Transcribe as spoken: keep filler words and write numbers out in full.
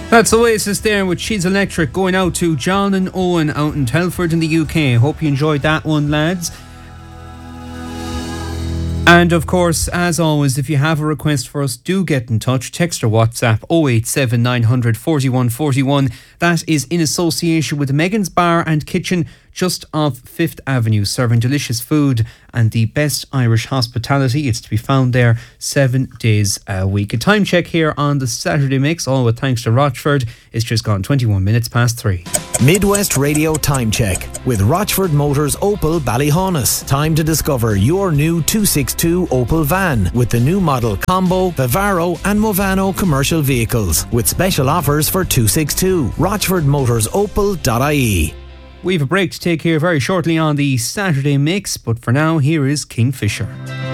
That's Oasis there with She's Electric, going out to John and Owen out in Telford in the U K. Hope you enjoyed that one, lads. And of course, as always, if you have a request for us, do get in touch. Text or WhatsApp oh eight seven nine hundred forty-one forty-one. That is in association with Megan's Bar and Kitchen just off Fifth Avenue, serving delicious food and the best Irish hospitality. It's to be found there seven days a week. A time check here on the Saturday Mix, all with thanks to Rochford. It's just gone twenty-one minutes past three. Midwest Radio Time Check with Rochford Motors Opel Ballyhaunis. Time to discover your new two sixty-two Opel van with the new model Combo, Vivaro and Movano commercial vehicles with special offers for two sixty-two. rochford motors opel dot I E. We have a break to take here very shortly on the Saturday Mix, but for now, here is Kingfisher.